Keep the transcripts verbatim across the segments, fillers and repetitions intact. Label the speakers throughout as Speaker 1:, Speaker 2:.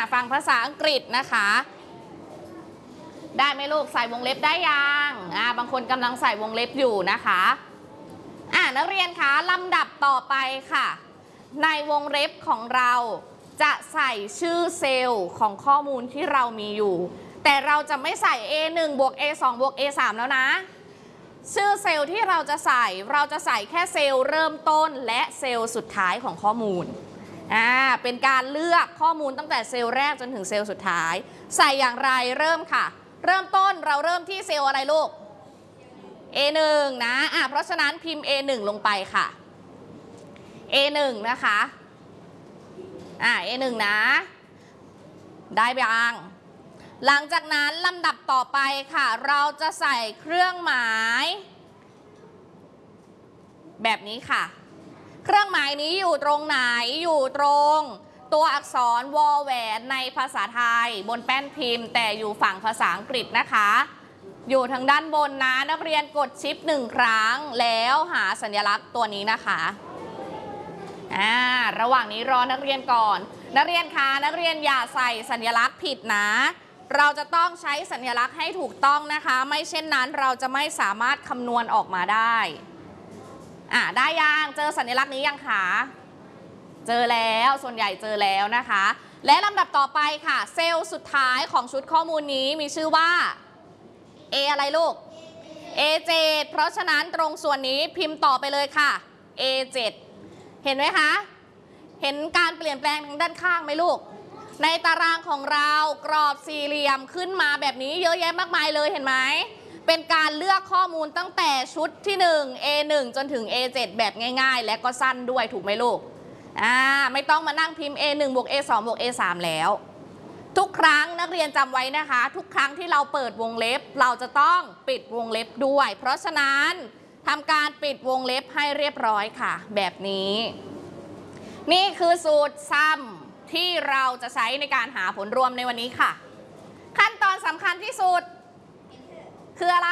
Speaker 1: ฟังภาษาอังกฤษนะคะได้ไหมลูกใส่วงเล็บได้ยังอ่าบางคนกำลังใส่วงเล็บอยู่นะคะอ่านักเรียนคะลำดับต่อไปค่ะในวงเล็บของเราจะใส่ชื่อเซลล์ของข้อมูลที่เรามีอยู่แต่เราจะไม่ใส่ เอ หนึ่ง บวก เอ สอง บวก เอ สาม แล้วนะชื่อเซลล์ที่เราจะใส่เราจะใส่แค่เซลล์เริ่มต้นและเซลล์สุดท้ายของข้อมูลอ่าเป็นการเลือกข้อมูลตั้งแต่เซลล์แรกจนถึงเซลล์สุดท้ายใส่อย่างไรเริ่มค่ะเริ่มต้นเราเริ่มที่เซลล์อะไรลูก เอ หนึ่ง นะอ่ะเพราะฉะนั้นพิมพ์ เอ หนึ่ง ลงไปค่ะ เอ หนึ่ง นะคะอ่ะ เอ หนึ่ง นะได้บ้างหลังจากนั้นลำดับต่อไปค่ะเราจะใส่เครื่องหมายแบบนี้ค่ะเครื่องหมายนี้อยู่ตรงไหนอยู่ตรงตัวอักษรวอแหวนในภาษาไทยบนแป้นพิมพ์แต่อยู่ฝั่งภาษาอังกฤษนะคะอยู่ทางด้านบนนะนักเรียนกดชิปหนึ่งครั้งแล้วหาสัญลักษณ์ตัวนี้นะคะอ่าระหว่างนี้รอนักเรียนก่อนนักเรียนคะนักเรียนอย่าใส่สัญลักษณ์ผิดนะเราจะต้องใช้สัญลักษณ์ให้ถูกต้องนะคะไม่เช่นนั้นเราจะไม่สามารถคำนวณออกมาได้อ่าได้ยังเจอสัญลักษณ์นี้ยังคะเจอแล้วส่วนใหญ่เจอแล้วนะคะและลำดับต่อไปค่ะเซลล์สุดท้ายของชุดข้อมูลนี้มีชื่อว่า A อะไรลูก เอ เจ็ด เพราะฉะนั้นตรงส่วนนี้พิมพ์ต่อไปเลยค่ะ เอ เจ็ด เห็นไหมคะเห็นการเปลี่ยนแปลงทางด้านข้างไหมลูกในตารางของเรากรอบสี่เหลี่ยมขึ้นมาแบบนี้เยอะแยะมากมายเลยเห็นไหมเป็นการเลือกข้อมูลตั้งแต่ชุดที่หนึ่ง เอ หนึ่ง จนถึง เอ เจ็ด แบบง่ายๆและก็สั้นด้วยถูกไหมลูกอ่าไม่ต้องมานั่งพิมพ์ เอ หนึ่ง บวก เอ สอง บวก เอ สาม แล้วทุกครั้งนักเรียนจำไว้นะคะทุกครั้งที่เราเปิดวงเล็บเราจะต้องปิดวงเล็บด้วยเพราะฉะนั้นทำการปิดวงเล็บให้เรียบร้อยค่ะแบบนี้นี่คือสูตรซัมที่เราจะใช้ในการหาผลรวมในวันนี้ค่ะขั้นตอนสำคัญที่สุดคืออะไร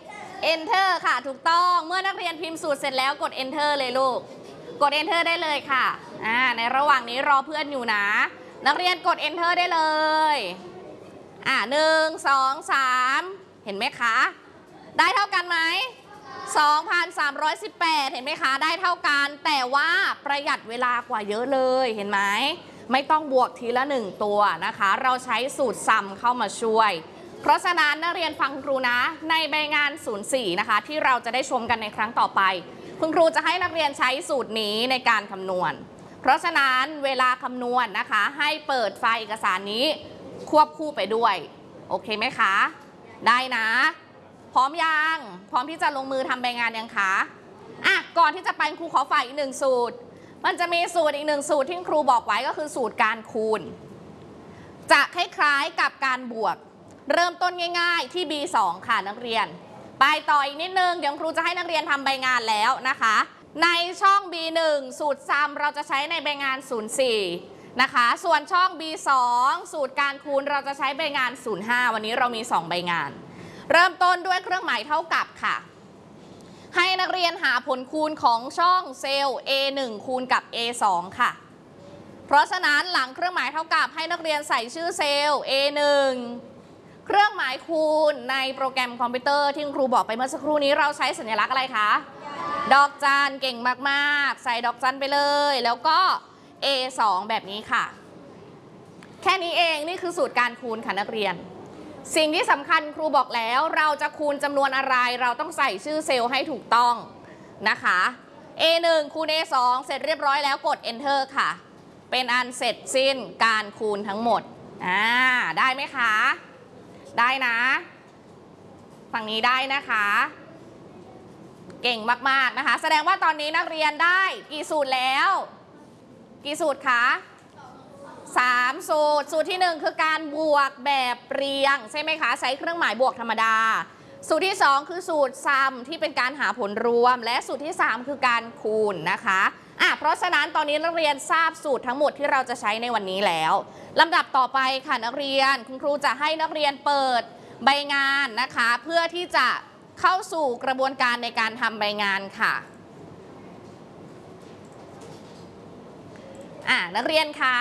Speaker 1: Enter ค่ะถูกต้องเมื่อนักเรียนพิมพ์สูตรเสร็จแล้วกด Enter เลยลูกกด Enter ได้เลยค่ะอ่าในระหว่างนี้รอเพื่อนอยู่นะนักเรียนกด Enter ได้เลยอ่าหนึ่ง สอง สามเห็นไหมคะได้เท่ากันไหมสองพันสามร้อยสิบแปด เห็นไหมคะได้เท่ากันแต่ว่าประหยัดเวลากว่าเยอะเลยเห็นไหมไม่ต้องบวกทีละหนึ่งตัวนะคะเราใช้สูตรซัมเข้ามาช่วยเพราะฉะนั้นนักเรียนฟังครูนะในใบงานศูนย์สี่นะคะที่เราจะได้ชมกันในครั้งต่อไปคุณครูจะให้นักเรียนใช้สูตรนี้ในการคำนวณเพราะฉะนั้นเวลาคำนวณนะคะให้เปิดไฟล์เอกสารนี้ควบคู่ไปด้วยโอเคไหมคะได้นะพร้อมยังพร้อมที่จะลงมือทำใบงานยังคะอ่ะก่อนที่จะไปครูขอฝากอีกหนึ่งสูตรมันจะมีสูตรอีกหนึ่งสูตรที่ครูบอกไว้ก็คือสูตรการคูณจะคล้ายๆกับการบวกเริ่มต้นง่ายๆที่ บี สอง ค่ะนักเรียนไปต่ออีกนิดนึงเดี๋ยวครูจะให้นักเรียนทำใบงานแล้วนะคะในช่อง บี หนึ่ง สูตรซัมเราจะใช้ในใบงานศูนย์สี่นะคะส่วนช่อง บี สอง สูตรการคูณเราจะใช้ใบงานศูนย์ห้าวันนี้เรามีสองใบงานเริ่มต้นด้วยเครื่องหมายเท่ากับค่ะให้นักเรียนหาผลคูณของช่องเซลล์ เอ หนึ่ง คูณกับ เอ สอง ค่ะเพราะฉะนั้นหลังเครื่องหมายเท่ากับให้นักเรียนใส่ชื่อเซลล์ เอ หนึ่ง เครื่องหมายคูณในโปรแกรมคอมพิวเตอร์ที่ครูบอกไปเมื่อสักครู่นี้เราใช้สัญลักษณ์อะไรคะดอกจันเก่งมากๆใส่ดอกจันไปเลยแล้วก็ เอ สอง แบบนี้ค่ะแค่นี้เองนี่คือสูตรการคูณค่ะนักเรียนสิ่งที่สำคัญครูบอกแล้วเราจะคูณจำนวนอะไรเราต้องใส่ชื่อเซลล์ให้ถูกต้องนะคะ เอ หนึ่ง คูณ เอ สอง เสร็จเรียบร้อยแล้วกด Enter ค่ะเป็นอันเสร็จสิ้นการคูณทั้งหมดอ่าได้ไหมคะได้นะฝั่งนี้ได้นะคะเก่งมากๆนะคะแสดงว่าตอนนี้นักเรียนได้กี่สูตรแล้วกี่สูตรคะสามสูตรสูตรที่หนึ่งคือการบวกแบบเรียงใช่ไหมคะใช้เครื่องหมายบวกธรรมดาสูตรที่สองคือสูตรซัมที่เป็นการหาผลรวมและสูตรที่สามคือการคูณนะคะอ่ะเพราะฉะนั้นตอนนี้นักเรียนทราบสูตรทั้งหมดที่เราจะใช้ในวันนี้แล้วลำดับต่อไปค่ะนักเรียนคุณครูจะให้นักเรียนเปิดใบงานนะคะเพื่อที่จะเข้าสู่กระบวนการในการทำใบงานค่ะอ่ะนักเรียนคะ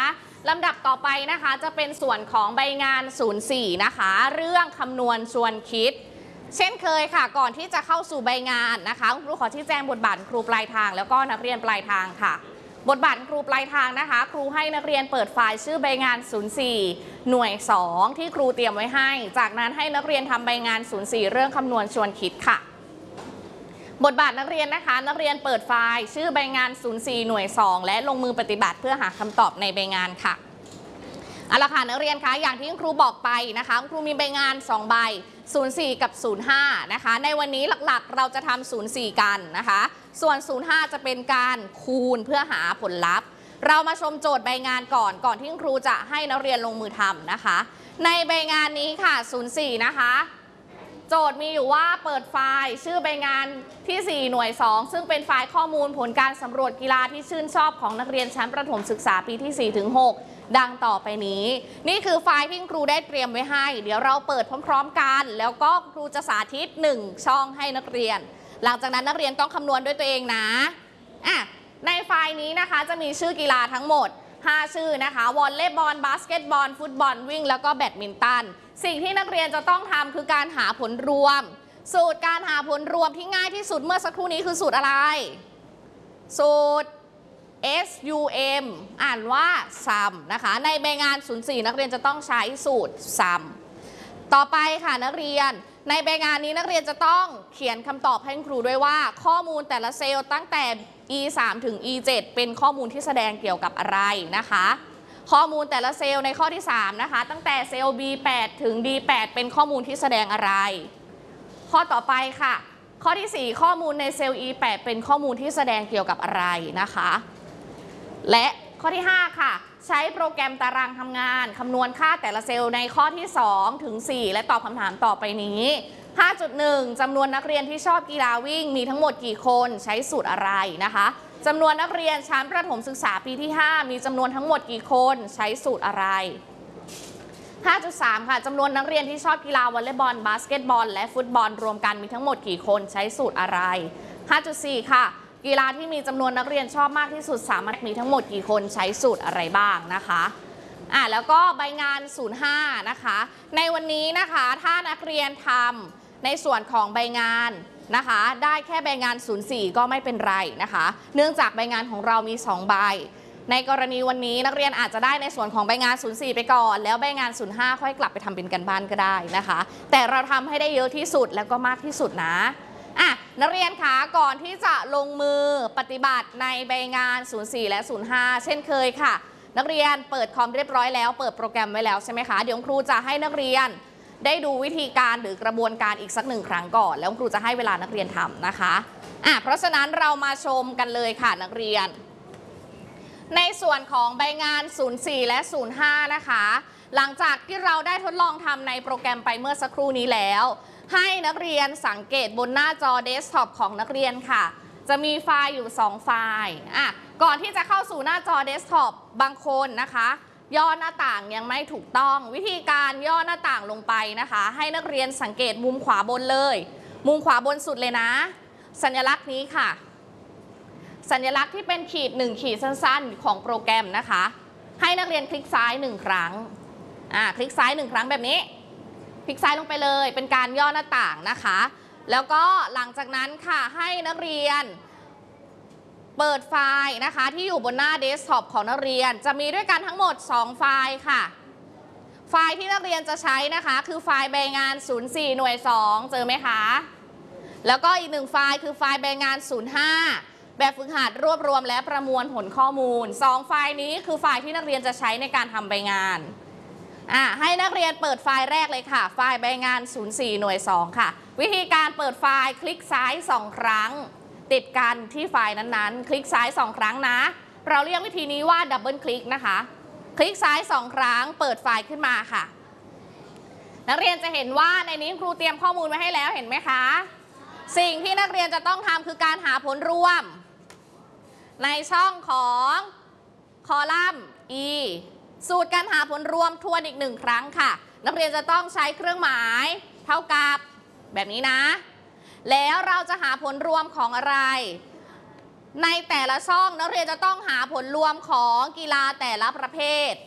Speaker 1: ลำดับต่อไปนะคะจะเป็นส่วนของใบงานศูนย์สี่นะคะเรื่องคำนวณชวนคิดเช่นเคยค่ะก่อนที่จะเข้าสู่ใบงานนะคะครูขอชี้แจงบทบาทครูปลายทางแล้วก็นักเรียนปลายทางค่ะบทบาทครูปลายทางนะคะครูให้นักเรียนเปิดไฟล์ชื่อใบงานศูนย์สี่หน่วยสองที่ครูเตรียมไว้ให้จากนั้นให้นักเรียนทำใบงานศูนย์สี่เรื่องคำนวณชวนคิดค่ะบทบาทนักเรียนนะคะนักเรียนเปิดไฟล์ชื่อใบงานศูนย์สี่หน่วยสองและลงมือปฏิบัติเพื่อหาคำตอบในใบงานค่ะเอาละค่ะนักเรียนคะอย่างที่ครูบอกไปนะคะครูมีใบงานสองใบศูนย์สี่กับศูนย์ห้านะคะในวันนี้หลักๆเราจะทำศูนย์สี่กันนะคะส่วนศูนย์ห้าจะเป็นการคูณเพื่อหาผลลัพธ์เรามาชมโจทย์ใบงานก่อนก่อนที่ครูจะให้นักเรียนลงมือทำนะคะในใบงานนี้ค่ะศูนย์สี่นะคะโจทย์มีอยู่ว่าเปิดไฟล์ชื่อใบงานที่สี่หน่วยสองซึ่งเป็นไฟล์ข้อมูลผลการสำรวจกีฬาที่ชื่นชอบของนักเรียนชั้นประถมศึกษาปีที่ สี่ถึงหก ดังต่อไปนี้นี่คือไฟล์ที่ครูได้เตรียมไว้ให้เดี๋ยวเราเปิดพร้อมๆกันแล้วก็ครูจะสาธิตหนึ่งช่องให้นักเรียนหลังจากนั้นนักเรียนต้องคำนวณด้วยตัวเองนะอ่ะในไฟล์นี้นะคะจะมีชื่อกีฬาทั้งหมดห้าชื่อนะคะวอลเลย์บอลบาสเกตบอลฟุตบอลวิ่งแล้วก็แบดมินตันสิ่งที่นักเรียนจะต้องทำคือการหาผลรวมสูตรการหาผลรวมที่ง่ายที่สุดเมื่อสักครู่นี้คือสูตรอะไรสูตร เอส ยู เอ็ม อ่านว่า sum นะคะในใบงานศูนย์สี่นักเรียนจะต้องใช้สูตร sum ต่อไปค่ะนักเรียนในใบงานนี้นักเรียนจะต้องเขียนคำตอบให้ครูด้วยว่าข้อมูลแต่ละเซลล์ตั้งแต่ อี สาม ถึง อี เจ็ด เป็นข้อมูลที่แสดงเกี่ยวกับอะไรนะคะข้อมูลแต่ละเซลล์ในข้อที่สามนะคะตั้งแต่เซลล์ บี แปด ถึง ดี แปด เป็นข้อมูลที่แสดงอะไรข้อต่อไปค่ะข้อที่สี่ข้อมูลในเซลล์ อี แปด เป็นข้อมูลที่แสดงเกี่ยวกับอะไรนะคะและข้อที่ห้าค่ะใช้โปรแกรมตารางทำงานคำนวณค่าแต่ละเซลล์ในข้อที่สองถึงสี่และตอบคำถามต่อไปนี้ ห้าจุดหนึ่ง จำนวนนักเรียนที่ชอบกีฬาวิ่งมีทั้งหมดกี่คนใช้สูตรอะไรนะคะจำนวนนักเรียนชั้นประถมศึกษาปีที่ห้ามีจำนวนทั้งหมดกี่คนใช้สูตรอะไร ห้าจุดสาม ค่ะจำนวนนักเรียนที่ชอบกีฬาวอลเลย์บอลบาสเกตบอลและฟุตบอลรวมกันมีทั้งหมดกี่คนใช้สูตรอะไร ห้าจุดสี่ ค่ะกีฬาที่มีจำนวนนักเรียนชอบมากที่สุดสามารถมีทั้งหมดกี่คนใช้สูตรอะไรบ้างนะคะอ่ะแล้วก็ใบงานศูนย์ห้านะคะในวันนี้นะคะถ้านักเรียนทำในส่วนของใบงานนะคะได้แค่ใบงานศูนย์สี่ก็ไม่เป็นไรนะคะเนื่องจากใบงานของเรามีสองใบในกรณีวันนี้นักเรียนอาจจะได้ในส่วนของใบงานศูนย์สี่ไปก่อนแล้วใบงานศูนย์ห้าค่อยกลับไปทำเป็นกันบ้านก็ได้นะคะแต่เราทำให้ได้เยอะที่สุดแล้วก็มากที่สุดนะอ่ะนักเรียนคะก่อนที่จะลงมือปฏิบัติในใบงานศูนย์สี่และศูนย์ห้าเช่นเคยค่ะนักเรียนเปิดคอมเรียบร้อยแล้วเปิดโปรแกรมไว้แล้วใช่ไหมคะเดี๋ยวครูจะให้นักเรียนได้ดูวิธีการหรือกระบวนการอีกสักหนึ่งครั้งก่อนแล้วครูจะให้เวลานักเรียนทำนะคะอ่ะเพราะฉะนั้นเรามาชมกันเลยค่ะนักเรียนในส่วนของใบงานศูนย์สี่และศูนย์ห้านะคะหลังจากที่เราได้ทดลองทำในโปรแกรมไปเมื่อสักครู่นี้แล้วให้นักเรียนสังเกตบนหน้าจอเดสก์ท็อปของนักเรียนค่ะจะมีไฟล์อยู่สองไฟล์อ่ะก่อนที่จะเข้าสู่หน้าจอเดสก์ท็อปบางคนนะคะย่อหน้าต่างยังไม่ถูกต้องวิธีการย่อหน้าต่างลงไปนะคะให้นักเรียนสังเกตมุมขวาบนเลยมุมขวาบนสุดเลยนะสัญลักษณ์นี้ค่ะสัญลักษณ์ที่เป็นขีดหนึ่งขีดสั้นๆของโปรแกรมนะคะให้นักเรียนคลิกซ้ายหนึ่งครั้งอ่าคลิกซ้ายหนึ่งครั้งแบบนี้คลิกซ้ายลงไปเลยเป็นการย่อหน้าต่างนะคะแล้วก็หลังจากนั้นค่ะให้นักเรียนเปิดไฟล์นะคะที่อยู่บนหน้าเดสก์ท็อปของนักเรียนจะมีด้วยกันทั้งหมดสองไฟล์ค่ะไฟล์ที่นักเรียนจะใช้นะคะคือไฟล์ใบงานศูนย์สี่หน่วยสองเจอไหมคะแล้วก็อีกหนึ่งไฟล์คือไฟล์ใบงานศูนย์ห้าแบบฝึกหัดรวบรวมและประมวลผลข้อมูลสองไฟล์นี้คือไฟล์ที่นักเรียนจะใช้ในการทำใบงานอ่ะให้นักเรียนเปิดไฟล์แรกเลยค่ะไฟล์ใบงานศูนย์สี่หน่วยสองค่ะวิธีการเปิดไฟล์คลิกซ้ายสองครั้งติดกันที่ไฟล์นั้นๆคลิกซ้ายสองครั้งนะเราเรียกวิธีนี้ว่าดับเบิลคลิกนะคะคลิกซ้ายสองครั้งเปิดไฟล์ขึ้นมาค่ะนักเรียนจะเห็นว่าในนี้ครูเตรียมข้อมูลไว้ให้แล้วเห็นไหมคะสิ่งที่นักเรียนจะต้องทำคือการหาผลรวมในช่องของคอลัมน์ E สูตรการหาผลรวมทวนอีกหนึ่งครั้งค่ะนักเรียนจะต้องใช้เครื่องหมายเท่ากับแบบนี้นะแล้วเราจะหาผลรวมของอะไรในแต่ละช่องนักเรียนจะต้องหาผลรวมของกีฬาแต่ละประเภท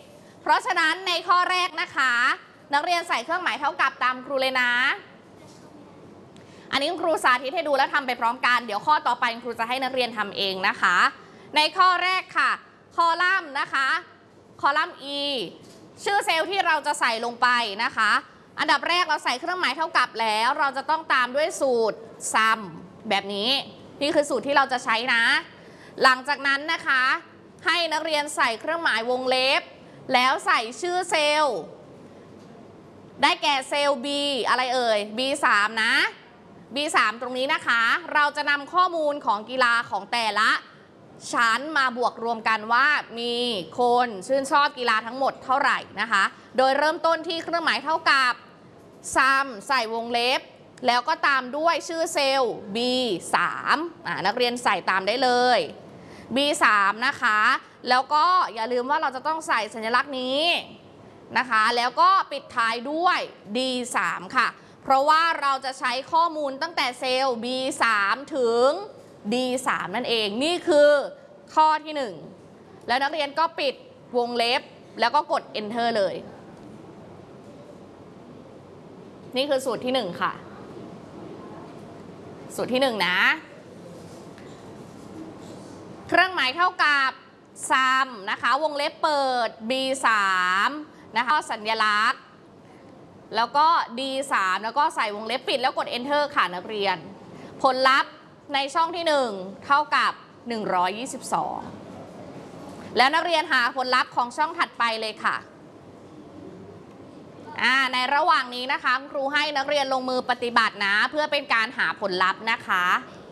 Speaker 1: ราะฉะนั้นในข้อแรกนะคะนักเรียนใส่เครื่องหมายเท่ากับตามครูเลยนะอันนี้ครูสาธิตให้ดูแล้วทำไปพร้อมกันเดี๋ยวข้อต่อไปครูจะให้นักเรียนทำเองนะคะในข้อแรกค่ะคอลัมน์นะคะคอลัมน์ E ชื่อเซลล์ที่เราจะใส่ลงไปนะคะอันดับแรกเราใส่เครื่องหมายเท่ากับแล้วเราจะต้องตามด้วยสูตร sum แบบนี้นี่คือสูตรที่เราจะใช้นะหลังจากนั้นนะคะให้นักเรียนใส่เครื่องหมายวงเล็บแล้วใส่ชื่อเซลล์ได้แก่เซลล์ B อะไรเอ่ย บี สาม นะ บี สาม ตรงนี้นะคะเราจะนำข้อมูลของกีฬาของแต่ละชั้นมาบวกรวมกันว่ามีคนชื่นชอบกีฬาทั้งหมดเท่าไหร่นะคะโดยเริ่มต้นที่เครื่องหมายเท่ากับ sum ใส่วงเล็บแล้วก็ตามด้วยชื่อเซลล์ บี สาม อ่านักเรียนใส่ตามได้เลย บี สาม นะคะแล้วก็อย่าลืมว่าเราจะต้องใส่สัญลักษณ์นี้นะคะแล้วก็ปิดท้ายด้วย ดี สาม ค่ะเพราะว่าเราจะใช้ข้อมูลตั้งแต่เซลล์ บี สาม ถึง ดี สาม นั่นเองนี่คือข้อที่หนึ่งแล้วนักเรียนก็ปิดวงเล็บแล้วก็กด enter เลยนี่คือสูตรที่หนึ่งค่ะสูตรที่หนึ่งนะเครื่องหมายเท่ากับ sum นะคะวงเล็บเปิด บี สาม นะคะสัญลักษณ์แล้วก็ ดี สาม แล้วก็ใส่วงเล็บปิดแล้วกด enter ค่ะนักเรียนผลลัพธ์ในช่องที่หนึ่งเท่ากับหนึ่งร้อยยี่สิบสองแล้วนักเรียนหาผลลัพธ์ของช่องถัดไปเลยค่ะในระหว่างนี้นะคะครูให้นักเรียนลงมือปฏิบัตินะเพื่อเป็นการหาผลลัพธ์นะคะ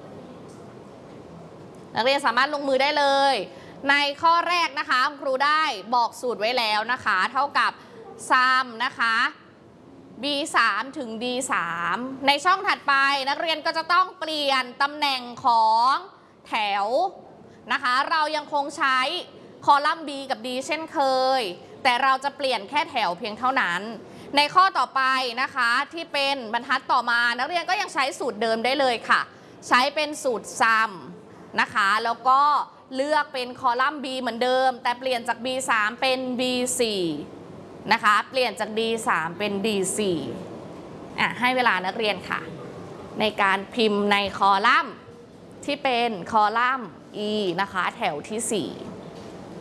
Speaker 1: นักเรียนสามารถลงมือได้เลยในข้อแรกนะคะครูได้บอกสูตรไว้แล้วนะคะเท่ากับ sum นะคะ บี สาม ถึง ดี สาม ในช่องถัดไปนักเรียนก็จะต้องเปลี่ยนตำแหน่งของแถวนะคะเรายังคงใช้คอลัมน์ B กับ D เช่นเคยแต่เราจะเปลี่ยนแค่แถวเพียงเท่านั้นในข้อต่อไปนะคะที่เป็นบรรทัดต่อมานักเรียนก็ยังใช้สูตรเดิมได้เลยค่ะใช้เป็นสูตร sum นะคะแล้วก็เลือกเป็นคอลัมน์ B เหมือนเดิมแต่เปลี่ยนจาก บี สาม เป็น บี สี่ นะคะเปลี่ยนจาก ดี สาม เป็น ดี สี่ อ่ะให้เวลานักเรียนค่ะในการพิมพ์ในคอลัมน์ที่เป็นคอลัมน์ E นะคะแถวที่สี่